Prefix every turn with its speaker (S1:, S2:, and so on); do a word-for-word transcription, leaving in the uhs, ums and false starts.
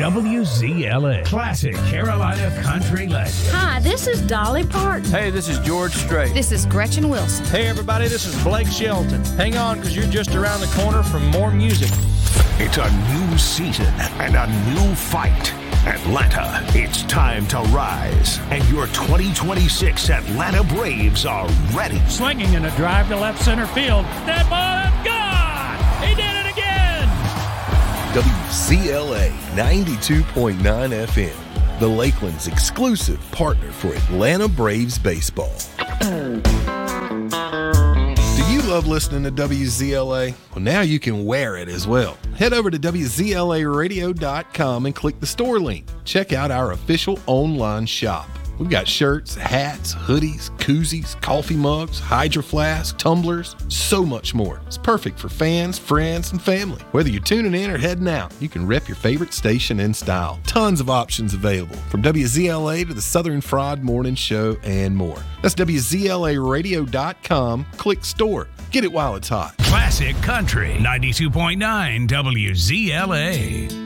S1: W Z L A, classic Carolina country legend.
S2: Hi, this is Dolly Parton.
S3: Hey, this is George Strait.
S4: This is Gretchen Wilson.
S5: Hey, everybody, this is Blake Shelton. Hang on, because you're just around the corner from more music.
S1: It's a new season and a new fight. Atlanta, it's time to rise. And your twenty twenty-six Atlanta Braves are ready.
S6: Swinging in a drive to left center field. That ball is gone! He did it again!
S7: W Z L A ninety-two point nine F M, the Lakeland's exclusive partner for Atlanta Braves baseball. Do you love listening to W Z L A? Well, now you can wear it as well. Head over to W Z L A radio dot com and click the store link. Check out our official online shop. We've got shirts, hats, hoodies, koozies, coffee mugs, hydro flasks, tumblers, so much more. It's perfect for fans, friends, and family. Whether you're tuning in or heading out, you can rep your favorite station in style. Tons of options available, from W Z L A to the Southern Fried Morning Show and more. That's W Z L A radio dot com. Click store. Get it while it's hot.
S1: Classic Country, ninety-two point nine W Z L A.